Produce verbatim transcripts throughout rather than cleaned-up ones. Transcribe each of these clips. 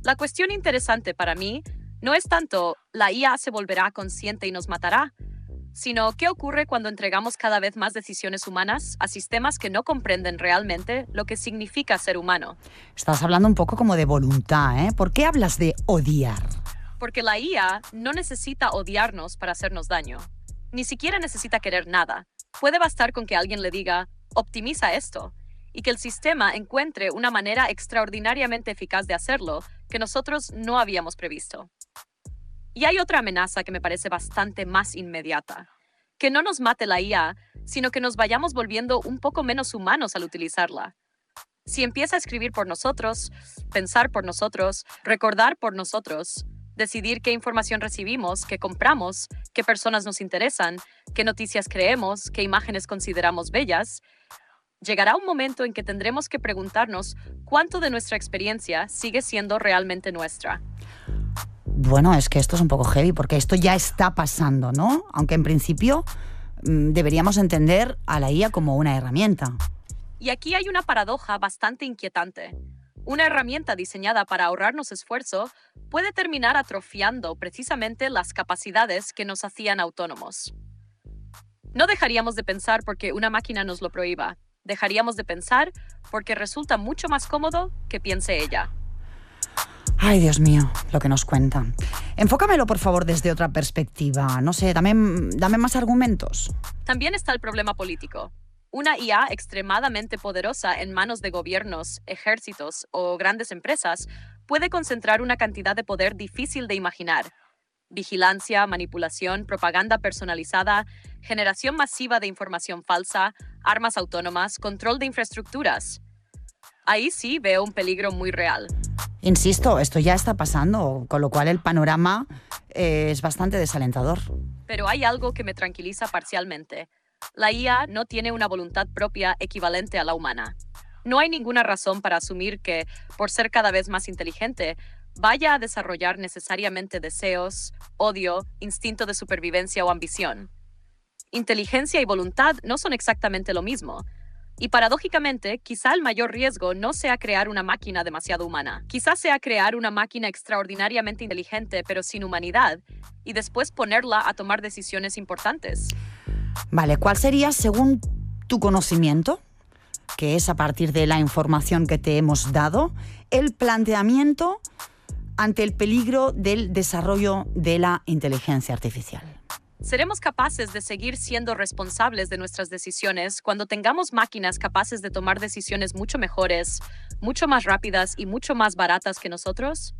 La cuestión interesante para mí no es tanto la I A se volverá consciente y nos matará, sino qué ocurre cuando entregamos cada vez más decisiones humanas a sistemas que no comprenden realmente lo que significa ser humano. Estás hablando un poco como de voluntad, ¿eh? ¿Por qué hablas de odiar? Porque la I A no necesita odiarnos para hacernos daño. Ni siquiera necesita querer nada. Puede bastar con que alguien le diga, optimiza esto, y que el sistema encuentre una manera extraordinariamente eficaz de hacerlo que nosotros no habíamos previsto. Y hay otra amenaza que me parece bastante más inmediata. Que no nos mate la I A, sino que nos vayamos volviendo un poco menos humanos al utilizarla. Si empieza a escribir por nosotros, pensar por nosotros, recordar por nosotros, decidir qué información recibimos, qué compramos, qué personas nos interesan, qué noticias creemos, qué imágenes consideramos bellas, llegará un momento en que tendremos que preguntarnos cuánto de nuestra experiencia sigue siendo realmente nuestra. Bueno, es que esto es un poco heavy porque esto ya está pasando, ¿no? Aunque en principio mmm, deberíamos entender a la I A como una herramienta. Y aquí hay una paradoja bastante inquietante. Una herramienta diseñada para ahorrarnos esfuerzo puede terminar atrofiando precisamente las capacidades que nos hacían autónomos. No dejaríamos de pensar porque una máquina nos lo prohíba. Dejaríamos de pensar porque resulta mucho más cómodo que piense ella. Ay, Dios mío, lo que nos cuentan. Enfócamelo, por favor, desde otra perspectiva. No sé, dame, dame más argumentos. También está el problema político. Una I A extremadamente poderosa en manos de gobiernos, ejércitos o grandes empresas puede concentrar una cantidad de poder difícil de imaginar. Vigilancia, manipulación, propaganda personalizada, generación masiva de información falsa, armas autónomas, control de infraestructuras. Ahí sí veo un peligro muy real. Insisto, esto ya está pasando, con lo cual el panorama eh, es bastante desalentador. Pero hay algo que me tranquiliza parcialmente. La I A no tiene una voluntad propia equivalente a la humana. No hay ninguna razón para asumir que, por ser cada vez más inteligente, vaya a desarrollar necesariamente deseos, odio, instinto de supervivencia o ambición. Inteligencia y voluntad no son exactamente lo mismo. Y paradójicamente, quizá el mayor riesgo no sea crear una máquina demasiado humana. Quizá sea crear una máquina extraordinariamente inteligente pero sin humanidad y después ponerla a tomar decisiones importantes. Vale, ¿cuál sería, según tu conocimiento, que es a partir de la información que te hemos dado, el planteamiento ante el peligro del desarrollo de la inteligencia artificial? ¿Seremos capaces de seguir siendo responsables de nuestras decisiones cuando tengamos máquinas capaces de tomar decisiones mucho mejores, mucho más rápidas y mucho más baratas que nosotros?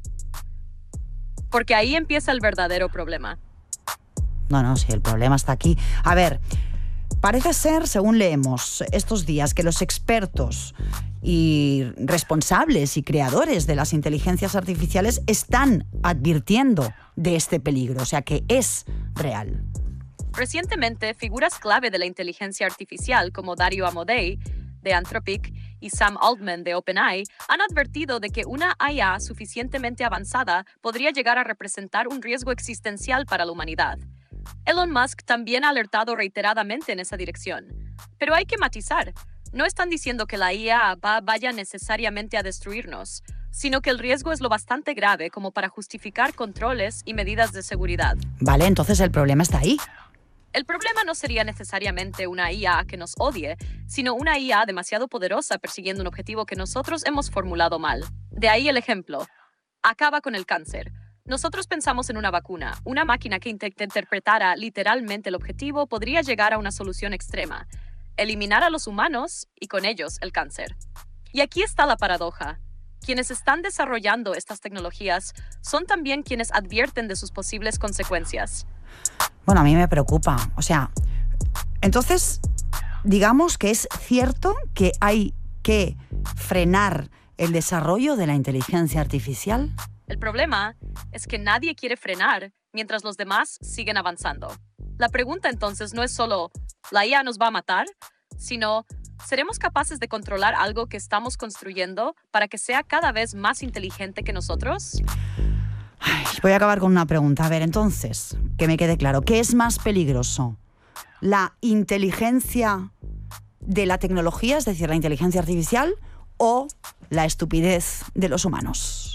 Porque ahí empieza el verdadero problema. No, no, sí, el problema está aquí. A ver, parece ser, según leemos estos días, que los expertos y responsables y creadores de las inteligencias artificiales están advirtiendo de este peligro, o sea que es real. Recientemente, figuras clave de la inteligencia artificial como Dario Amodei, de Anthropic, y Sam Altman, de OpenAI, han advertido de que una I A suficientemente avanzada podría llegar a representar un riesgo existencial para la humanidad. Elon Musk también ha alertado reiteradamente en esa dirección. Pero hay que matizar. No están diciendo que la I A va, vaya necesariamente a destruirnos, sino que el riesgo es lo bastante grave como para justificar controles y medidas de seguridad. Vale, entonces el problema está ahí. El problema no sería necesariamente una I A que nos odie, sino una I A demasiado poderosa persiguiendo un objetivo que nosotros hemos formulado mal. De ahí el ejemplo. Acaba con el cáncer. Nosotros pensamos en una vacuna. Una máquina que interpretara literalmente el objetivo podría llegar a una solución extrema. Eliminar a los humanos y con ellos el cáncer. Y aquí está la paradoja. Quienes están desarrollando estas tecnologías son también quienes advierten de sus posibles consecuencias. Bueno, a mí me preocupa. O sea, entonces, digamos que es cierto que hay que frenar el desarrollo de la inteligencia artificial. El problema es que nadie quiere frenar mientras los demás siguen avanzando. La pregunta entonces no es solo, ¿la I A nos va a matar? Sino, ¿seremos capaces de controlar algo que estamos construyendo para que sea cada vez más inteligente que nosotros? Ay, voy a acabar con una pregunta. A ver, entonces, que me quede claro, ¿qué es más peligroso? ¿La inteligencia de la tecnología, es decir, la inteligencia artificial, o la estupidez de los humanos?